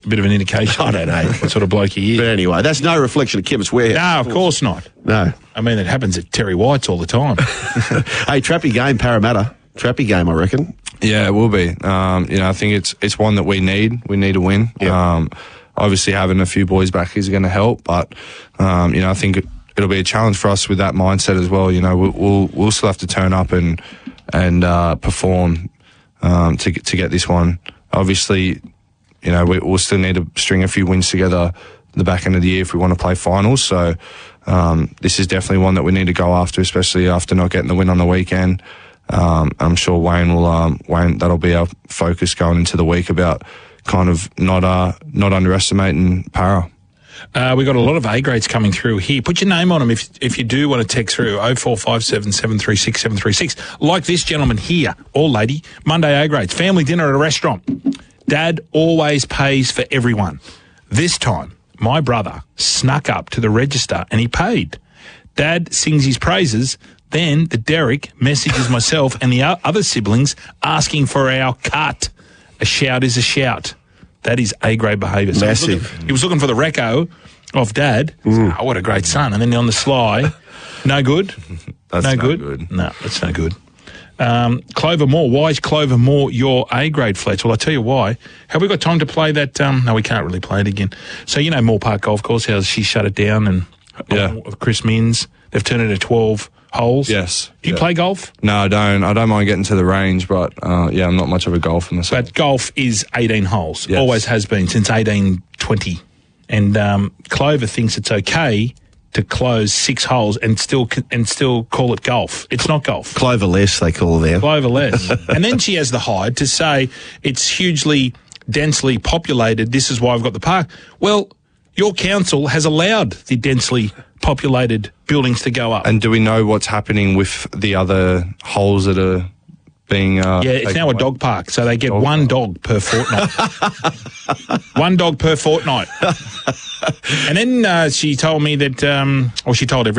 A bit of an indication. I don't know. What sort of bloke he is. But anyway, that's no reflection of Chemist Warehouse. No, of course not. No. I mean, it happens at Terry White's all the time. Hey, trappy game, Parramatta. Trappy game, I reckon. Yeah, it will be. I think it's one that we need. We need to win. Yeah. Obviously, having a few boys back is going to help, but I think it'll be a challenge for us with that mindset as well. We'll still have to turn up and perform to get this one. Obviously, we'll still need to string a few wins together the back end of the year if we want to play finals. So this is definitely one that we need to go after, especially after not getting the win on the weekend. I'm sure Wayne that'll be our focus going into the week about kind of not underestimating Para. We've got a lot of A grades coming through here. Put your name on them if you do want to text through 0457 736 736. Like this gentleman here, or lady, Monday A grades, family dinner at a restaurant. Dad always pays for everyone. This time, my brother snuck up to the register and he paid. Dad sings his praises. Then the Derek messages myself and the other siblings asking for our cut. A shout is a shout. That is A-grade behaviour. So Massive. He was looking for the reco of Dad. Oh, what a great son. And then on the sly, no good? That's no not good? good. No, that's no good. Clover Moore. Why is Clover Moore your A-grade, Fletch? Well, I'll tell you why. Have we got time to play that? No, we can't really play it again. So, Moore Park Golf Course, how she shut it down and Chris Minns, they've turned it into 12 holes. Yes. Do you play golf? No, I don't. I don't mind getting to the range, but I'm not much of a golfer myself. But golf is 18 holes. Yes. Always has been since 1820. And Clover thinks it's okay to close 6 holes and still call it golf. It's not golf. Cloverless, they call it there. Cloverless. And then she has the hide to say it's hugely densely populated. This is why I've got the park. Well, your council has allowed the densely populated buildings to go up. And do we know what's happening with the other holes that are being... it's now a dog park, so they get one dog per fortnight. One dog per fortnight. And then she told me that, she told everyone,